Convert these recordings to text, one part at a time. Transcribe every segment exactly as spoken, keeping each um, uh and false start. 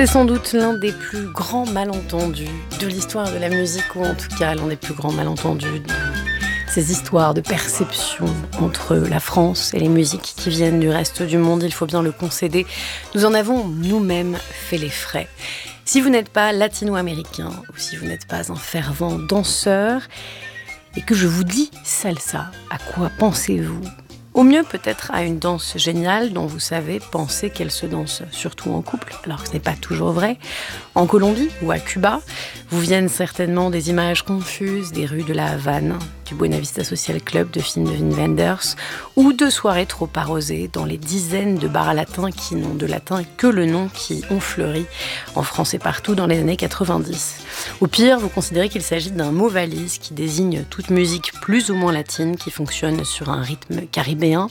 C'est sans doute l'un des plus grands malentendus de l'histoire de la musique, ou en tout cas l'un des plus grands malentendus de ces histoires de perception entre la France et les musiques qui viennent du reste du monde. Il faut bien le concéder, nous en avons nous-mêmes fait les frais. Si vous n'êtes pas latino-américain ou si vous n'êtes pas un fervent danseur et que je vous dis salsa, à quoi pensez-vous ? Au mieux peut-être à une danse géniale dont vous savez penser qu'elle se danse surtout en couple, alors que ce n'est pas toujours vrai. En Colombie ou à Cuba, vous viennent certainement des images confuses des rues de la Havane, du Buena Vista Social Club de films de Wim Wenders, ou de soirées trop arrosées dans les dizaines de bars latins qui n'ont de latin que le nom, qui ont fleuri en France et partout dans les années quatre-vingt-dix. Au pire, vous considérez qu'il s'agit d'un mot valise qui désigne toute musique plus ou moins latine qui fonctionne sur un rythme caribéen.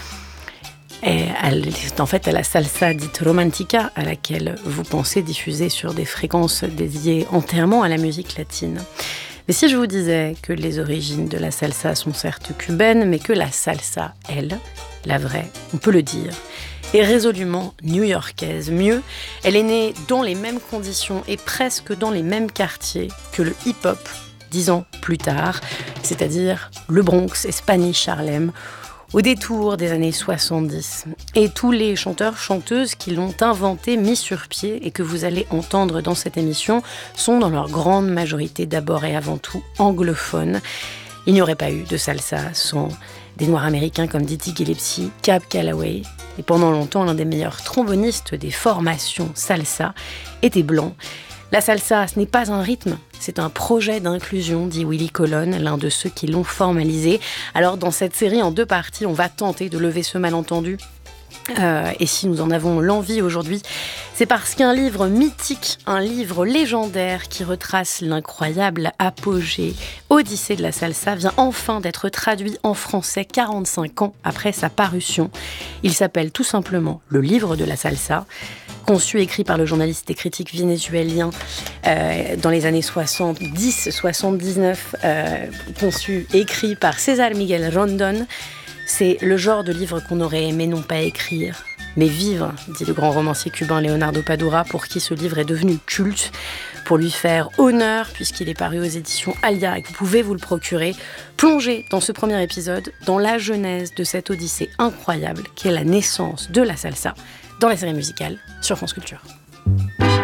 Et elle est en fait à la salsa dite romantica, à laquelle vous pensez diffuser sur des fréquences dédiées entièrement à la musique latine. Mais si je vous disais que les origines de la salsa sont certes cubaines, mais que la salsa, elle, la vraie, on peut le dire, est résolument new-yorkaise. Mieux, elle est née dans les mêmes conditions et presque dans les mêmes quartiers que le hip-hop dix ans plus tard, c'est-à-dire le Bronx et Spanish Harlem, au détour des années soixante-dix. Et tous les chanteurs, chanteuses qui l'ont inventé, mis sur pied et que vous allez entendre dans cette émission sont dans leur grande majorité d'abord et avant tout anglophones. Il n'y aurait pas eu de salsa sans des Noirs américains comme Dizzy Gillespie, Cab Calloway. Et pendant longtemps, l'un des meilleurs trombonistes des formations salsa était blanc. La salsa, ce n'est pas un rythme, c'est un projet d'inclusion, dit Willie Colon, l'un de ceux qui l'ont formalisé. Alors dans cette série en deux parties, on va tenter de lever ce malentendu. Euh, et si nous en avons l'envie aujourd'hui, c'est parce qu'un livre mythique, un livre légendaire qui retrace l'incroyable apogée, Odyssée de la salsa, vient enfin d'être traduit en français quarante-cinq ans après sa parution. Il s'appelle tout simplement Le Livre de la salsa. Conçu et écrit par le journaliste et critique vénézuélien euh, dans les années soixante-dix soixante-dix-neuf, euh, conçu et écrit par César Miguel Rondón. C'est le genre de livre qu'on aurait aimé non pas écrire, mais vivre, dit le grand romancier cubain Leonardo Padura, pour qui ce livre est devenu culte, pour lui faire honneur, puisqu'il est paru aux éditions Alia et que vous pouvez vous le procurer. Plongez dans ce premier épisode dans la genèse de cette odyssée incroyable qui est la naissance de la salsa dans la série musicale sur France Culture.